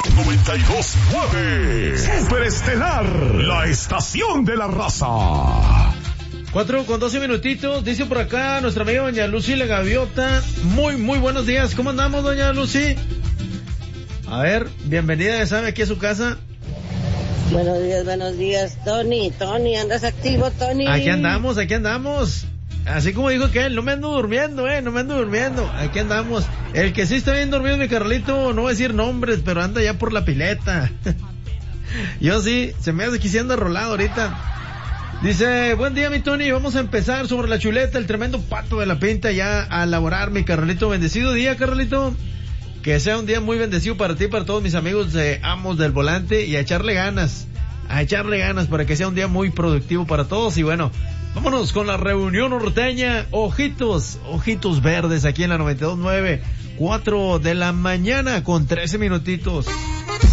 92.9 Superestelar, la estación de la raza. 4:12 minutitos, dice por acá nuestra amiga doña Lucy La Gaviota. Muy buenos días, ¿cómo andamos, doña Lucy? A ver, bienvenida, ya sabe, aquí a su casa. Buenos días, Tony, ¿andas activo, Tony? Aquí andamos. Así como dijo que él, no me ando durmiendo, aquí andamos. El que sí está bien dormido es mi Carlito, no voy a decir nombres, pero anda ya por la pileta. Yo sí, se me hace que sí anda rolado ahorita. Dice, buen día mi Tony, vamos a empezar sobre la chuleta, el tremendo pato de la pinta ya a laborar, mi Carlito. Bendecido día, Carlito. Que sea un día muy bendecido para ti y para todos mis amigos de Amos del Volante, y a echarle ganas para que sea un día muy productivo para todos. Y bueno, vámonos con la reunión norteña, ojitos verdes aquí en la 92.9, 4 de la mañana con 13 minutitos.